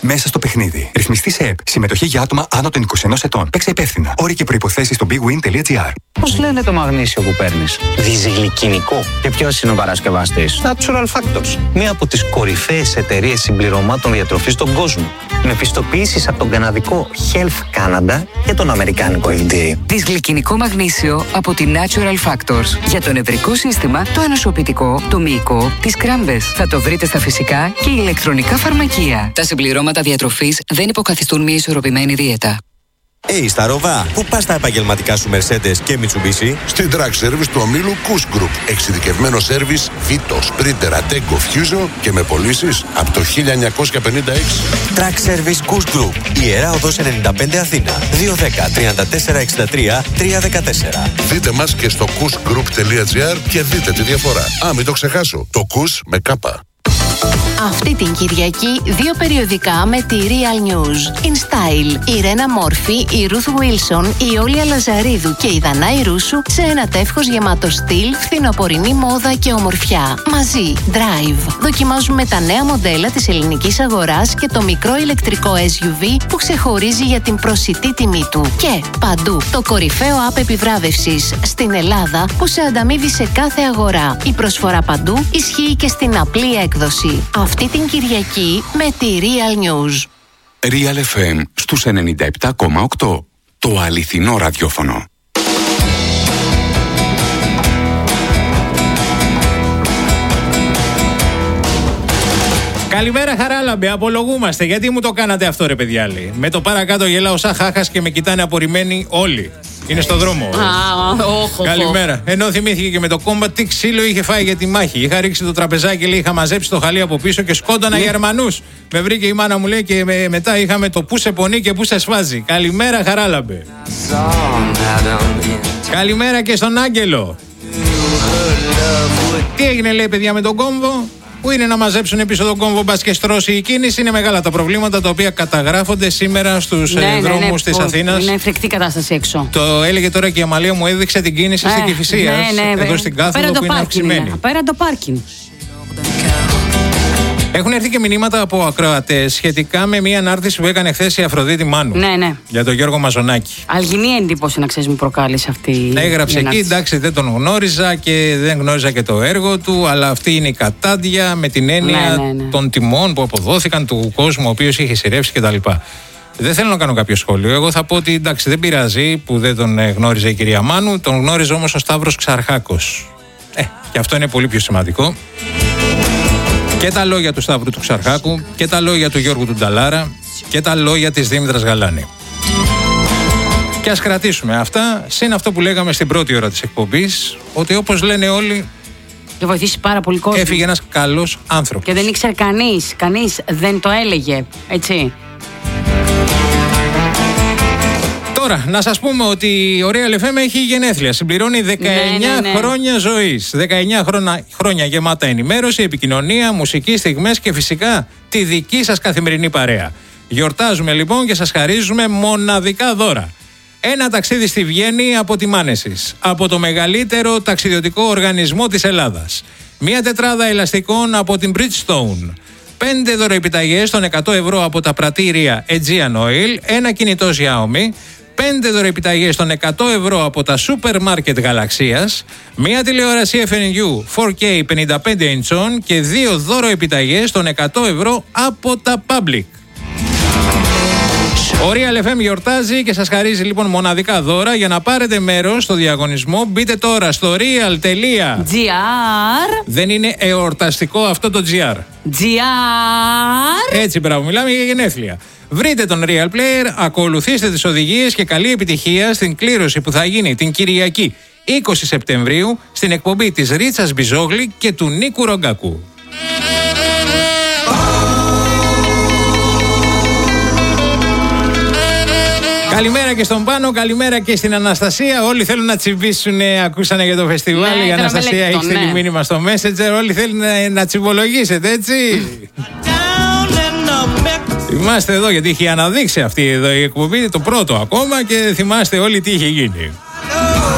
μέσα στο παιχνίδι. Ρυθμιστή σε ΕΠ. Συμμετοχή για άτομα άνω των 21 ετών. Παίξε υπεύθυνα. Όροι και προϋποθέσεις στο bigwin.gr. Πώς λένε το μαγνήσιο που παίρνεις? Δυσγλυκινικό. Και ποιος είναι ο παρασκευαστής? Natural Factors. Μία από τις κορυφαίες εταιρείες συμπληρωμάτων διατροφής στον κόσμο. Με πιστοποιήσεις από τον καναδικό Health Canada και τον αμερικάνικο FDA. Δυσγλυκινικό μαγνήσιο από τη Natural Factors. Για το νευρικό σύστημα, το ανοσοποιητικό, το μυϊκό, τις κράμπες. Θα το βρείτε στα φυσικά και ηλεκτρονικά φαρμακεία. Τα συμπληρώματα διατροφής δεν υποκαθιστούν μια ισορροπημένη δίαιτα. Στα Ροβά, πού πας τα επαγγελματικά σου Mercedes και Mitsubishi? Στην Track Service του ομίλου Kuss Group. Εξειδικευμένο σέρβις Vito, Sprinter, Ateco, Fusion και με πωλήσεις από το 1956. Track Service Kuss Group. Ιερά Οδός 95 Αθήνα. 210-3463-314. Δείτε μας και στο kussgroup.gr και δείτε τη διαφορά. Μην το ξεχάσω. Το Kuss με κάπα. Αυτή την Κυριακή 2 περιοδικά με τη Real News. In Style, η Ρένα Μόρφη, η Ruth Wilson, η Όλια Λαζαρίδου και η Δανάη Ρούσου σε ένα τεύχος γεμάτο στυλ, φθινοπορεινή μόδα και ομορφιά. Μαζί, Drive. Δοκιμάζουμε τα νέα μοντέλα της ελληνικής αγοράς και το μικρό ηλεκτρικό SUV που ξεχωρίζει για την προσιτή τιμή του. Και παντού, το κορυφαίο app επιβράβευσης στην Ελλάδα που σε ανταμείβει σε κάθε αγορά. Η προσφορά παντού ισχύει και στην απλή έκδοση. Αυτή την Κυριακή με τη Real News. Real FM στους 97,8. Το αληθινό ραδιόφωνο. Καλημέρα Χαράλαμπε, απολογούμαστε. Γιατί μου το κάνατε αυτό ρε παιδιάλη? Με το παρακάτω γελάω σαν χάχας και με κοιτάνε απορριμμένοι όλοι. Είναι στο δρόμο. Καλημέρα. Ενώ θυμήθηκε και με το κόμμα τι ξύλο είχε φάει για τη μάχη. Είχα ρίξει το τραπεζάκι, λέει, είχα μαζέψει το χαλί από πίσω και σκότωνα Γερμανούς. Με βρήκε η μάνα μου, λέει, και μετά είχαμε το που σε πονεί και που σε σφάζει. Καλημέρα Χαράλαμπε. Καλημέρα και στον Άγγελο. Τι έγινε, λέει, παιδιά, με τον κόμβο? Πού είναι να μαζέψουν πίσω τον κόμβο, μπας και στρώσει η κίνηση? Είναι μεγάλα τα προβλήματα τα οποία καταγράφονται σήμερα στους δρόμους της Αθήνας. Είναι φρικτή κατάσταση έξω. Το έλεγε τώρα και η Αμαλία, μου έδειξε την κίνηση στην Κηφισίας, εδώ στην Κάθοδο που είναι αυξημένη. Απέραν το πάρκινγκ. Έχουν έρθει και μηνύματα από ακροατές σχετικά με μια ανάρτηση που έκανε χθες η Αφροδίτη Μάνου. Ναι. Για τον Γιώργο Μαζονάκη. Αλγινή εντύπωση, να ξέρεις, μου προκάλεσε αυτή. Έγραψε εκεί, εντάξει, δεν τον γνώριζα και δεν γνώριζα και το έργο του, αλλά αυτή είναι η κατάντια με την έννοια των τιμών που αποδόθηκαν, του κόσμου ο οποίος είχε σειρεύσει κτλ. Δεν θέλω να κάνω κάποιο σχόλιο. Εγώ θα πω ότι εντάξει, δεν πειράζει που δεν τον γνώριζε η κυρία Μάνου, τον γνώριζε όμως ο Σταύρος Ξαρχάκος. Και αυτό είναι πολύ πιο σημαντικό. Και τα λόγια του Σταύρου του Ξαρχάκου και τα λόγια του Γιώργου του Νταλάρα και τα λόγια της Δήμητρας Γαλάνη. Και ας κρατήσουμε αυτά, συν αυτό που λέγαμε στην πρώτη ώρα της εκπομπής, ότι όπως λένε όλοι, και βοηθήσει πάρα πολύ κόσμο. Έφυγε ένας καλός άνθρωπος. Και δεν ήξερε κανείς δεν το έλεγε, έτσι. Τώρα, να σας πούμε ότι ο Real FM έχει γενέθλια. Συμπληρώνει 19 χρόνια ζωής. 19 χρόνια γεμάτα ενημέρωση, επικοινωνία, μουσική, στιγμές και φυσικά τη δική σας καθημερινή παρέα. Γιορτάζουμε λοιπόν και σας χαρίζουμε μοναδικά δώρα. Ένα ταξίδι στη Βιέννη από τη Μάνεσης, από το μεγαλύτερο ταξιδιωτικό οργανισμό της Ελλάδας. Μια τετράδα ελαστικών από την Bridgestone. 5 δωροεπιταγές των 100 ευρώ από τα πρατήρια Aegean Oil. Ένα κινητό Xiaomi. 5 δωροεπιταγές των 100 ευρώ από τα σούπερ μάρκετ Γαλαξίας, μια τηλεόραση FNU 4K 55 inch και 2 δωροεπιταγές των 100 ευρώ από τα Public. Ο Real FM γιορτάζει και σας χαρίζει λοιπόν μοναδικά δώρα. Για να πάρετε μέρος στο διαγωνισμό μπείτε τώρα στο real.gr. Δεν είναι εορταστικό αυτό το GR. Έτσι, μπράβο, μιλάμε για γενέθλια. Βρείτε τον Real Player, ακολουθήστε τις οδηγίες και καλή επιτυχία στην κλήρωση που θα γίνει την Κυριακή 20 Σεπτεμβρίου στην εκπομπή της Ρίτσας Μπιζόγλη και του Νίκου Ρογκάκου. Καλημέρα και στον Πάνο, καλημέρα και στην Αναστασία. Όλοι θέλουν να τσιμπήσουν, ακούσανε για το φεστιβάλ. Η Αναστασία έχει στείλει μήνυμα στο Messenger. Όλοι θέλουν να τσιμπολογήσετε, έτσι. Θυμάστε εδώ, γιατί είχε αναδείξει αυτή εδώ η εκπομπή, το πρώτο ακόμα, και θυμάστε όλοι τι είχε γίνει.